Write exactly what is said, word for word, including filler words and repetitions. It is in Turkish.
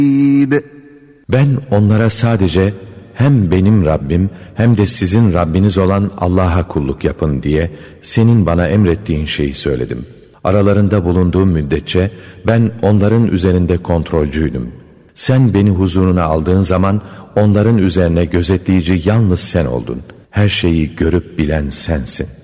Ben onlara sadece hem benim Rabbim hem de sizin Rabbiniz olan Allah'a kulluk yapın diye senin bana emrettiğin şeyi söyledim. Aralarında bulunduğum müddetçe ben onların üzerinde kontrolcüydüm. Sen beni huzuruna aldığın zaman onların üzerine gözetleyici yalnız sen oldun. Her şeyi görüp bilen sensin.